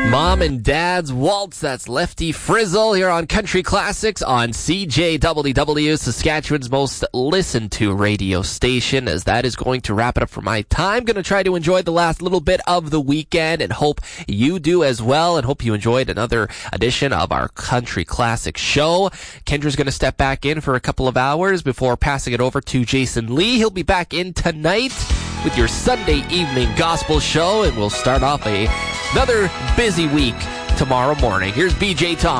Mom and Dad's Waltz, that's Lefty Frizzle here on Country Classics on CJWW, Saskatchewan's most listened to radio station, as that is going to wrap it up for my time. Going to try to enjoy the last little bit of the weekend and hope you do as well, and hope you enjoyed another edition of our Country Classics show. Kendra's going to step back in for a couple of hours before passing it over to Jason Lee. He'll be back in tonight with your Sunday evening gospel show, and we'll start off another busy week tomorrow morning. Here's BJ Thomas.